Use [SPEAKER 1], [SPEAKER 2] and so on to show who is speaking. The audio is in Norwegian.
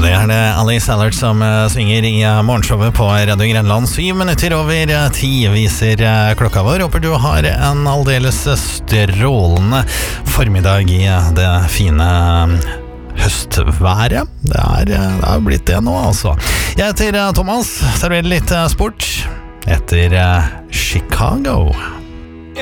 [SPEAKER 1] det det Alice Allert som synger i morgenshowet på Radio Grenland. 7 minutter over 10 viser klokka vår. Håper du har en aldeles strålende formiddag i det fine høstværet. Det har blitt det nå, altså. Jeg heter Thomas, serverer litt sport etter Chicago.